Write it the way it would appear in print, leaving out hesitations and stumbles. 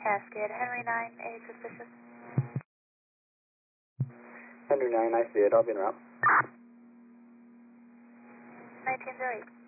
Cascade, Henry 9, A suspicious. Henry 9, I see it. I'll be in route. 1908.